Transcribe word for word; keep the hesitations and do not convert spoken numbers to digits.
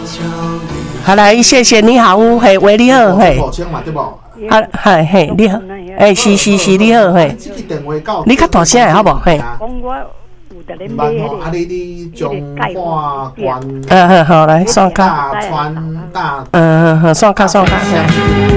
好来，谢谢你好，嘿，喂，你好，嘿，啊，嘿嘿，你好，哎，是是是，你好，嘿，你较大声好不好？嘿。 唔捌吼，啊！你你中华关， 嗯好，来，刷卡， 大川大， 嗯好，刷卡刷卡。